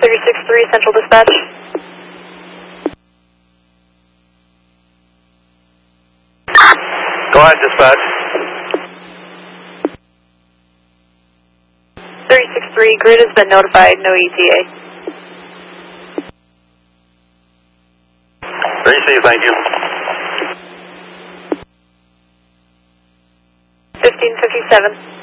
36-3 Central Dispatch. Go ahead, dispatch. 36-3, grid has been notified, no ETA. Receive, thank you. 1557.